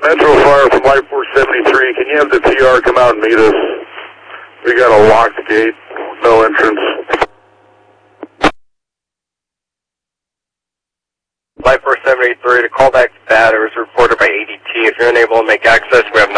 Metro Fire from Light 473, can you have the PR come out and meet us? We got a locked gate, no entrance. Light 473, the callback's bad. It was reported by ADT. If you're unable to make access, we have